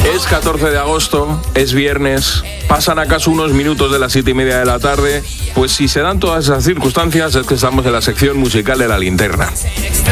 Es 14 de agosto, es viernes, pasan acaso unos minutos de las 7:30 de la tarde. Pues si se dan todas esas circunstancias es que estamos en la sección musical de La Linterna.